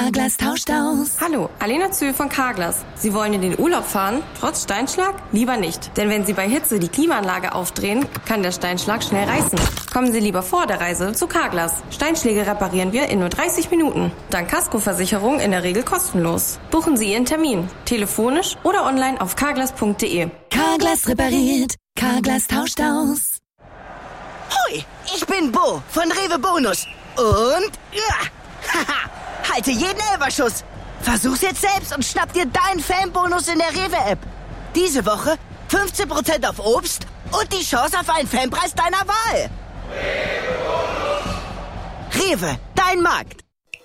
Carglass tauscht aus. Hallo, Alena Zühl von Carglass. Sie wollen in den Urlaub fahren? Trotz Steinschlag? Lieber nicht. Denn wenn Sie bei Hitze die Klimaanlage aufdrehen, kann der Steinschlag schnell reißen. Kommen Sie lieber vor der Reise zu Carglass. Steinschläge reparieren wir in nur 30 Minuten. Dank Kaskoversicherung in der Regel kostenlos. Buchen Sie Ihren Termin. Telefonisch oder online auf carglass.de. Carglass repariert. Carglass tauscht aus. Hoi, ich bin Bo von Rewe Bonus. Und halte jeden Elferschuss. Versuch's jetzt selbst und schnapp dir deinen Fanbonus in der Rewe-App. Diese Woche 15% auf Obst und die Chance auf einen Fanpreis deiner Wahl. Rewe, dein Markt.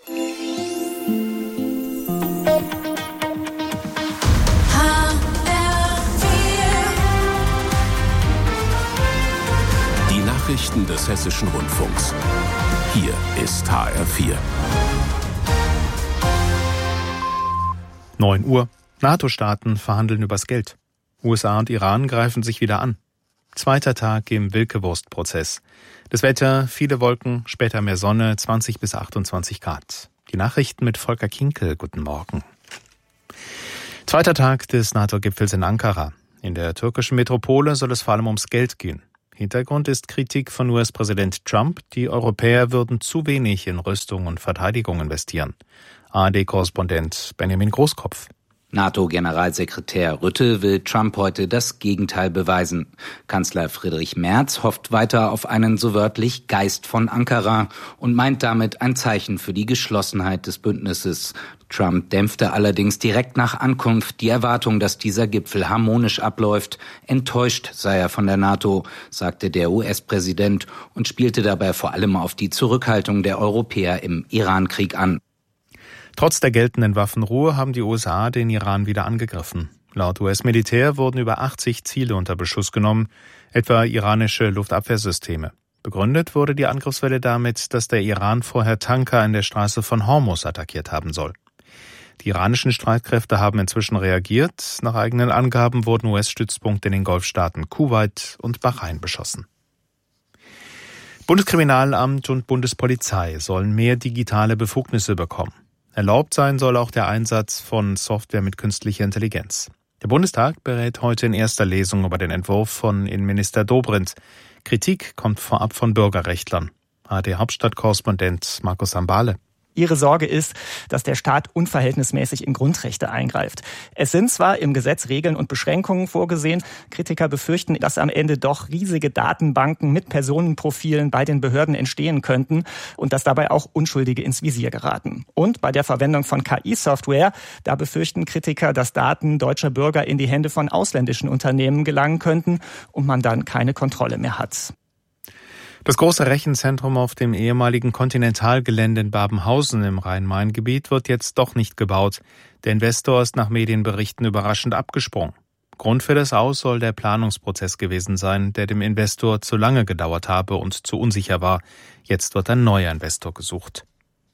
Die Nachrichten des Hessischen Rundfunks. Hier ist HR4. 9 Uhr. NATO-Staaten verhandeln übers Geld. USA und Iran greifen sich wieder an. Zweiter Tag im Wilke-Wurst-Prozess. Das Wetter, viele Wolken, später mehr Sonne, 20 bis 28 Grad. Die Nachrichten mit Volker Kinkel. Guten Morgen. Zweiter Tag des NATO-Gipfels in Ankara. In der türkischen Metropole soll es vor allem ums Geld gehen. Hintergrund ist Kritik von US-Präsident Trump, die Europäer würden zu wenig in Rüstung und Verteidigung investieren. ARD-Korrespondent Benjamin Großkopf. NATO-Generalsekretär Rutte will Trump heute das Gegenteil beweisen. Kanzler Friedrich Merz hofft weiter auf einen so wörtlich Geist von Ankara und meint damit ein Zeichen für die Geschlossenheit des Bündnisses. Trump dämpfte allerdings direkt nach Ankunft die Erwartung, dass dieser Gipfel harmonisch abläuft. Enttäuscht sei er von der NATO, sagte der US-Präsident und spielte dabei vor allem auf die Zurückhaltung der Europäer im Iran-Krieg an. Trotz der geltenden Waffenruhe haben die USA den Iran wieder angegriffen. Laut US-Militär wurden über 80 Ziele unter Beschuss genommen, etwa iranische Luftabwehrsysteme. Begründet wurde die Angriffswelle damit, dass der Iran vorher Tanker in der Straße von Hormuz attackiert haben soll. Die iranischen Streitkräfte haben inzwischen reagiert. Nach eigenen Angaben wurden US-Stützpunkte in den Golfstaaten Kuwait und Bahrain beschossen. Bundeskriminalamt und Bundespolizei sollen mehr digitale Befugnisse bekommen. Erlaubt sein soll auch der Einsatz von Software mit künstlicher Intelligenz. Der Bundestag berät heute in erster Lesung über den Entwurf von Innenminister Dobrindt. Kritik kommt vorab von Bürgerrechtlern. ARD-Hauptstadtkorrespondent Markus Ambale. Ihre Sorge ist, dass der Staat unverhältnismäßig in Grundrechte eingreift. Es sind zwar im Gesetz Regeln und Beschränkungen vorgesehen, Kritiker befürchten, dass am Ende doch riesige Datenbanken mit Personenprofilen bei den Behörden entstehen könnten und dass dabei auch Unschuldige ins Visier geraten. Und bei der Verwendung von KI-Software, da befürchten Kritiker, dass Daten deutscher Bürger in die Hände von ausländischen Unternehmen gelangen könnten und man dann keine Kontrolle mehr hat. Das große Rechenzentrum auf dem ehemaligen Kontinentalgelände in Babenhausen im Rhein-Main-Gebiet wird jetzt doch nicht gebaut. Der Investor ist nach Medienberichten überraschend abgesprungen. Grund für das Aus soll der Planungsprozess gewesen sein, der dem Investor zu lange gedauert habe und zu unsicher war. Jetzt wird ein neuer Investor gesucht.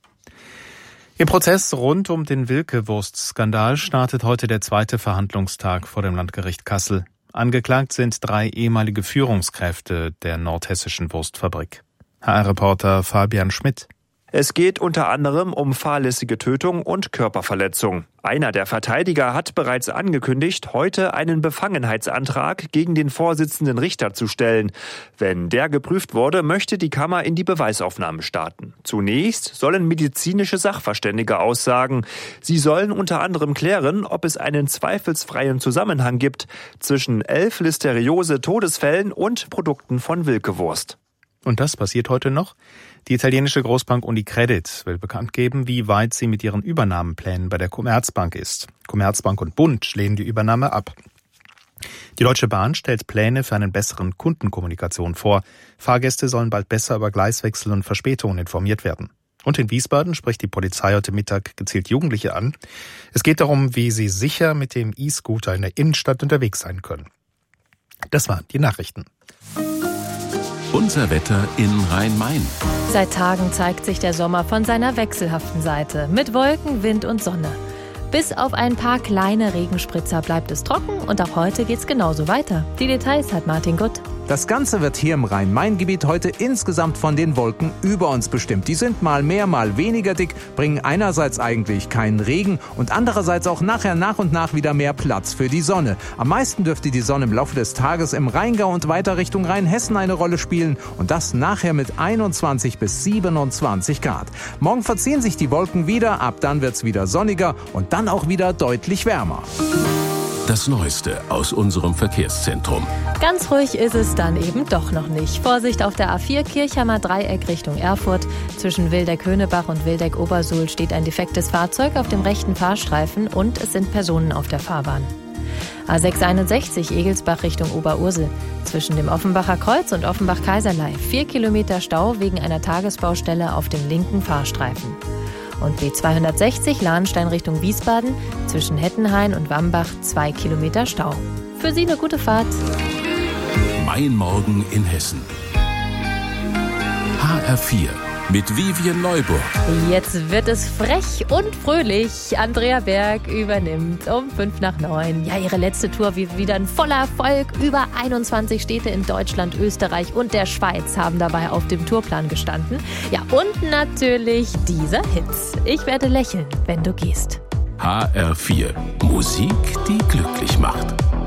Im Prozess rund um den Wilke-Wurst-Skandal startet heute der zweite Verhandlungstag vor dem Landgericht Kassel. Angeklagt sind 3 ehemalige Führungskräfte der nordhessischen Wurstfabrik. HR-Reporter Fabian Schmidt. Es geht unter anderem um fahrlässige Tötung und Körperverletzung. Einer der Verteidiger hat bereits angekündigt, heute einen Befangenheitsantrag gegen den Vorsitzenden Richter zu stellen. Wenn der geprüft wurde, möchte die Kammer in die Beweisaufnahme starten. Zunächst sollen medizinische Sachverständige aussagen. Sie sollen unter anderem klären, ob es einen zweifelsfreien Zusammenhang gibt zwischen 11 Listeriose-Todesfällen und Produkten von Wilke-Wurst. Und das passiert heute noch? Die italienische Großbank Unicredit will bekannt geben, wie weit sie mit ihren Übernahmeplänen bei der Commerzbank ist. Commerzbank und Bund lehnen die Übernahme ab. Die Deutsche Bahn stellt Pläne für einen besseren Kundenkommunikation vor. Fahrgäste sollen bald besser über Gleiswechsel und Verspätungen informiert werden. Und in Wiesbaden spricht die Polizei heute Mittag gezielt Jugendliche an. Es geht darum, wie sie sicher mit dem E-Scooter in der Innenstadt unterwegs sein können. Das waren die Nachrichten. Unser Wetter in Rhein-Main. Seit Tagen zeigt sich der Sommer von seiner wechselhaften Seite. Mit Wolken, Wind und Sonne. Bis auf ein paar kleine Regenspritzer bleibt es trocken und auch heute geht's genauso weiter. Die Details hat Martin Gutt. Das Ganze wird hier im Rhein-Main-Gebiet heute insgesamt von den Wolken über uns bestimmt. Die sind mal mehr, mal weniger dick, bringen einerseits eigentlich keinen Regen und andererseits auch nachher nach und nach wieder mehr Platz für die Sonne. Am meisten dürfte die Sonne im Laufe des Tages im Rheingau und weiter Richtung Rheinhessen eine Rolle spielen und das nachher mit 21 bis 27 Grad. Morgen verziehen sich die Wolken wieder, ab dann wird's wieder sonniger und dann auch wieder deutlich wärmer. Das Neueste aus unserem Verkehrszentrum. Ganz ruhig ist es dann eben doch noch nicht. Vorsicht auf der A4 Kirchheimer Dreieck Richtung Erfurt. Zwischen Wildeck-Höhnebach und Wildeck-Obersuhl steht ein defektes Fahrzeug auf dem rechten Fahrstreifen und es sind Personen auf der Fahrbahn. A661 Egelsbach Richtung Oberursel. Zwischen dem Offenbacher Kreuz und Offenbach-Kaiserlei 4 Kilometer Stau wegen einer Tagesbaustelle auf dem linken Fahrstreifen. Und B260 Lahnstein Richtung Wiesbaden, zwischen Hettenhain und Wambach 2 Kilometer Stau. Für Sie eine gute Fahrt. Mein Morgen in Hessen. HR4 mit Vivien Neuburg. Jetzt wird es frech und fröhlich. Andrea Berg übernimmt um 8:55. Ja, ihre letzte Tour wieder ein voller Erfolg. Über 21 Städte in Deutschland, Österreich und der Schweiz haben dabei auf dem Tourplan gestanden. Ja, und natürlich dieser Hit. Ich werde lächeln, wenn du gehst. HR4. Musik, die glücklich macht.